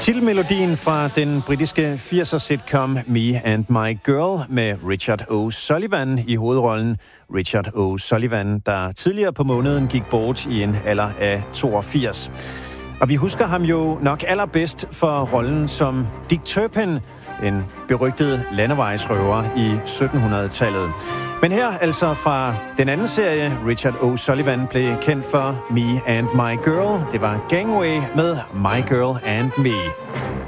Titelmelodien fra den britiske 80'er sitcom Me and My Girl med Richard O'Sullivan i hovedrollen. Richard O'Sullivan, der tidligere på måneden gik bort i en alder af 82. Og vi husker ham jo nok allerbedst for rollen som Dick Turpin, en berygtet landevejsrøver i 1700-tallet. Men her altså fra den anden serie, Richard O'Sullivan blev kendt for Me and My Girl. Det var Gangway med My Girl and Me.